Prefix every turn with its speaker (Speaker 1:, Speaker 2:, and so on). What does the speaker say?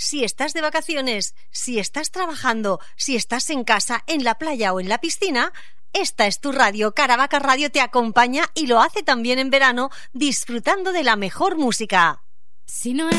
Speaker 1: Si estás de vacaciones, si estás trabajando, si estás en casa, en la playa o en la piscina, esta es tu radio. Caravaca Radio te acompaña y lo hace también en verano, disfrutando de la mejor música.
Speaker 2: Si no